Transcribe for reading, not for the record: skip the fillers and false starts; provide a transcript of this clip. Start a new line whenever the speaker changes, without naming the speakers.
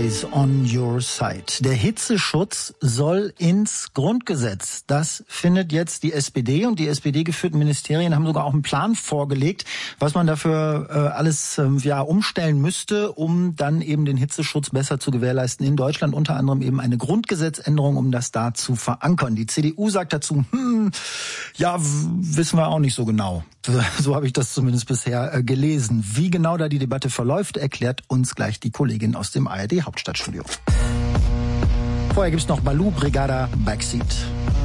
Always on your side. Der Hitzeschutz soll ins Grundgesetz. Das findet jetzt die SPD, und die SPD-geführten Ministerien haben sogar auch einen Plan vorgelegt, was man dafür alles umstellen müsste, um dann eben den Hitzeschutz besser zu gewährleisten in Deutschland. Unter anderem eben eine Grundgesetzänderung, um das da zu verankern. Die CDU sagt dazu, wissen wir auch nicht so genau. So habe ich das zumindest bisher gelesen. Wie genau da die Debatte verläuft, erklärt uns gleich die Kollegin aus dem ARD Hauptstadtstudio. Vorher gibt's noch Baloo, Brigada, Backseat.